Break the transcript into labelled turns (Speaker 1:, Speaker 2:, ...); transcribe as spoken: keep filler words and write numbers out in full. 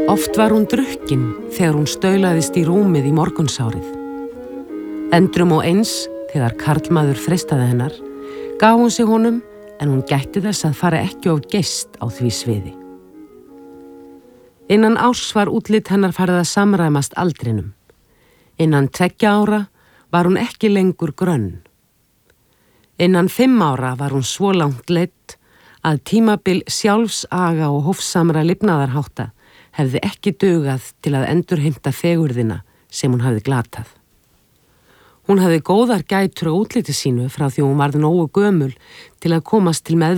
Speaker 1: Oft var hún drukkin þegar hún staulaðist í rúmið í morgunsárið. Endrum og eins, þegar karlmaður freistaði hennar, gaf hún sig honum en hún gætti þess að fara ekki of geyst á því sviði. Innan árs var útlit hennar farið að samræmast aldrinum. Innan tveggja ára var hún ekki lengur grönn. Innan fimm ára var hún svo langt leidd að tímabil sjálfsaga og hófsamra lifnaðarhátta hefði ekki dugað til að endurheimta fegurðina sem hún hafði glatað. Hún hafði góðar gætur á útliti sínu frá því hún varð nógu gömul til að komast til með